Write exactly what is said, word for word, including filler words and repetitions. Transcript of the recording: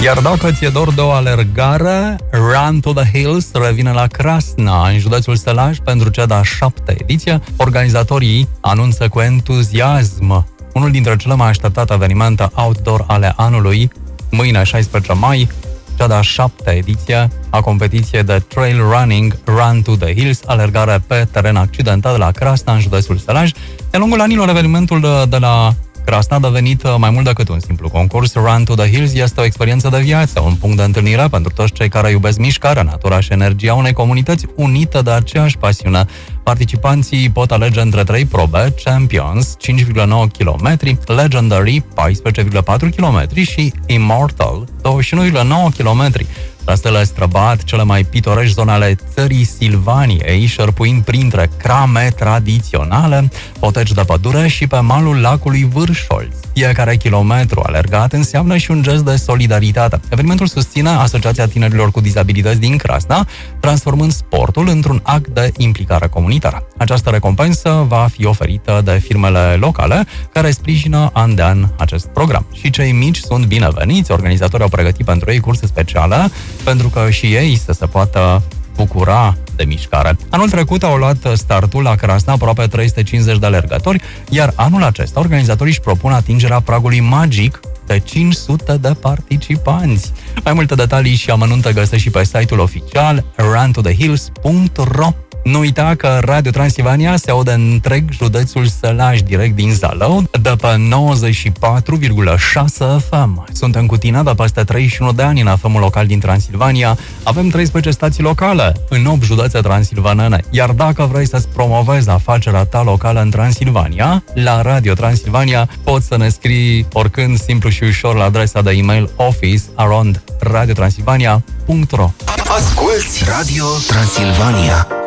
Iar dacă ți-e dor de o alergare, Run to the Hills revine la Krasna, în județul Sălaj, pentru cea de-a șaptea ediție. Organizatorii anunță cu entuziasm unul dintre cele mai așteptate evenimente outdoor ale anului, mâine, șaisprezece mai, cea de-a șaptea ediție a competiției de trail running Run to the Hills, alergare pe teren accidentat de la Krasna, în județul Sălaj. De lungul anilor, evenimentul de, de la Krasna a devenit mai mult decât un simplu concurs. Run to the Hills este o experiență de viață, un punct de întâlnire pentru toți cei care iubesc mișcarea, natura și energia unei comunități unite de aceeași pasiune. Participanții pot alege între trei probe: Champions, cinci virgulă nouă kilometri, Legendary, paisprezece virgulă patru kilometri și Immortal, douăzeci și unu virgulă nouă kilometri. Trasele străbat cele mai pitorești zone ale țării Silvaniei, șerpuind printre crame tradiționale, poteci de pădure și pe malul lacului Vârșolț. Fiecare kilometru alergat înseamnă și un gest de solidaritate. Evenimentul susține Asociația Tinerilor cu Dizabilități din Krasna, transformând sportul într-un act de implicare comunitară. Această recompensă va fi oferită de firmele locale care sprijină an de an acest program. Și cei mici sunt bineveniți. Organizatorii au pregătit pentru ei curse speciale pentru că și ei să se poată bucura de mișcare. Anul trecut au luat startul la Krasna aproape trei sute cincizeci de alergători, iar anul acesta organizatorii își propun atingerea pragului magic de cinci sute de participanți. Mai multe detalii și amănunte găsești și pe site-ul oficial run to the hills punct ro. Nu uita că Radio Transilvania se aude întreg județul Sălaj, direct din Zalău, de pe nouăzeci și patru virgulă șase F M. Suntem cu tine de peste treizeci și unu de ani în F M-ul local din Transilvania. Avem treisprezece stații locale în opt județe transilvanene. Iar dacă vrei să-ți promovezi afacerea ta locală în Transilvania, la Radio Transilvania poți să ne scrii oricând, simplu și ușor, la adresa de e-mail office arond radio transilvania punct ro. Asculți Radio Transilvania.